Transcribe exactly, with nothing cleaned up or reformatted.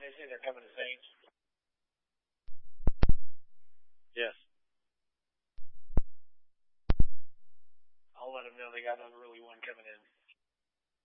they say they're coming to Saints? Yes. I'll let them know they got an early one coming in.